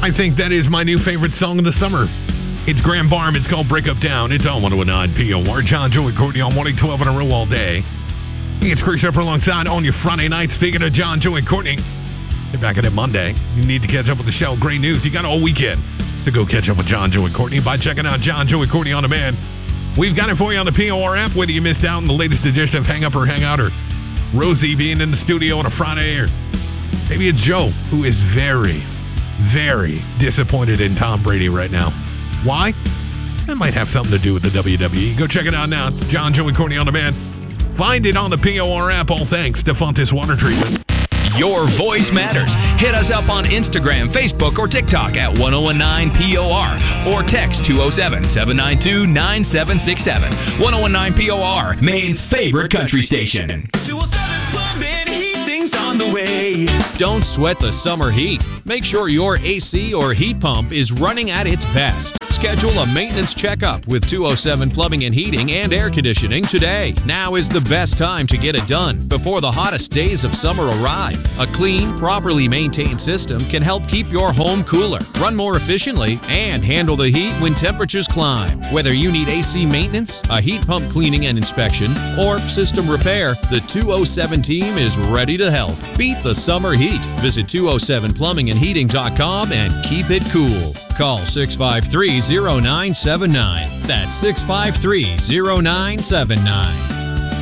I think that is my new favorite song of the summer. It's Graham Barham. It's called Break Up Down. It's on 101.9 POR. John, Joey, Courtney on Morning 12 in a row all day. It's Chris Shepard alongside on your Friday night. Speaking of John, Joey, Courtney, get back at it Monday. You need to catch up with the show. Great news. You got all weekend to go catch up with John, Joey, Courtney by checking out John, Joey, Courtney on Demand. We've got it for you on the POR app, whether you missed out on the latest edition of Hang Up or Hang Out, or Rosie being in the studio on a Friday, or maybe it's Joe, who is very, very disappointed in Tom Brady right now. Why? That might have something to do with the WWE. Go check it out now. It's John, Joey, Courtney on Demand. Find it on the POR app, all thanks to Fontes Water Treatment. Your voice matters. Hit us up on Instagram, Facebook, or TikTok at 1019 POR or text 207-792-9767. 1019 POR, Maine's favorite country station. 207 Plumbing, heating's on the way. Don't sweat the summer heat. Make sure your AC or heat pump is running at its best. Schedule a maintenance checkup with 207 Plumbing and Heating and Air Conditioning today. Now is the best time to get it done before the hottest days of summer arrive. A clean, properly maintained system can help keep your home cooler, run more efficiently, and handle the heat when temperatures climb. Whether you need AC maintenance, a heat pump cleaning and inspection, or system repair, the 207 team is ready to help. Beat the summer heat. Visit 207plumbingandheating.com and keep it cool. Call 653-0979. That's 653-0979.